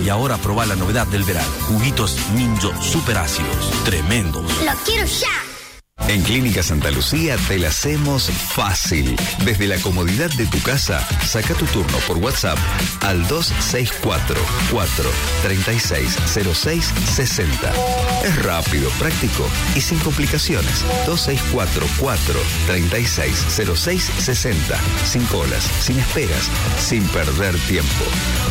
Y ahora probá la novedad del verano. Juguitos Ninjo super ácidos. Tremendos. ¡Lo quiero ya! En Clínica Santa Lucía te la hacemos fácil. Desde la comodidad de tu casa, saca tu turno por WhatsApp al 264-436-0660. Es rápido, práctico y sin complicaciones. 264-436-0660. Sin colas, sin esperas, sin perder tiempo.